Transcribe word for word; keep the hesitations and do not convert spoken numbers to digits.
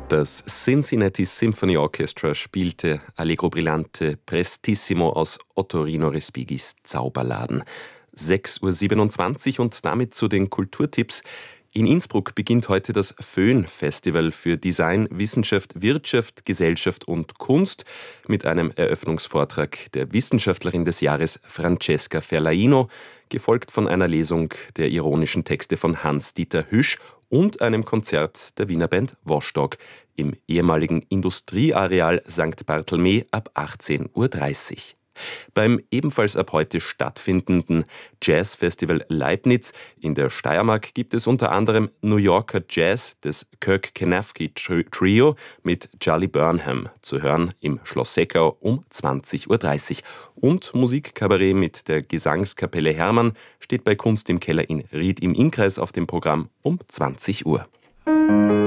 Das Cincinnati Symphony Orchestra spielte Allegro brillante Prestissimo aus Ottorino Respigis Zauberladen. sechs Uhr siebenundzwanzig und damit zu den Kulturtipps. In Innsbruck beginnt heute das Föhn-Festival für Design, Wissenschaft, Wirtschaft, Gesellschaft und Kunst mit einem Eröffnungsvortrag der Wissenschaftlerin des Jahres Francesca Ferlaino, gefolgt von einer Lesung der ironischen Texte von Hans-Dieter Hüsch und einem Konzert der Wiener Band Vostok im ehemaligen Industrieareal Sankt Barthelme ab achtzehn Uhr dreißig. Beim ebenfalls ab heute stattfindenden Jazzfestival Leibniz in der Steiermark gibt es unter anderem New Yorker Jazz des Kirk Kanafky Trio mit Charlie Burnham zu hören im Schloss Seckau um zwanzig Uhr dreißig. Und Musikkabarett mit der Gesangskapelle Hermann steht bei Kunst im Keller in Ried im Innkreis auf dem Programm um zwanzig Uhr.